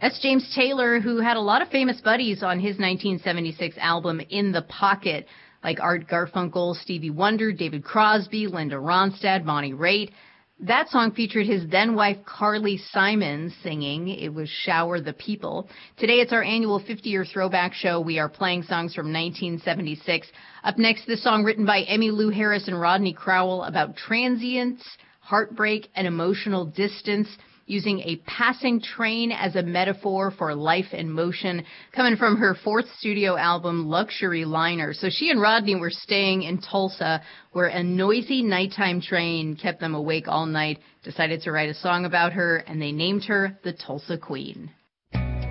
That's James Taylor, who had a lot of famous buddies on his 1976 album In the Pocket, like Art Garfunkel, Stevie Wonder, David Crosby, Linda Ronstadt, Bonnie Raitt. That song featured his then-wife Carly Simon singing. It was Shower the People. Today it's our annual 50-year throwback show. We are playing songs from 1976. Up next, this song written by Emmylou Harris and Rodney Crowell about transience, heartbreak, and emotional distance, using a passing train as a metaphor for life and motion, coming from her fourth studio album, Luxury Liner. So she and Rodney were staying in Tulsa, where a noisy nighttime train kept them awake all night, decided to write a song about her, and they named her the Tulsa Queen.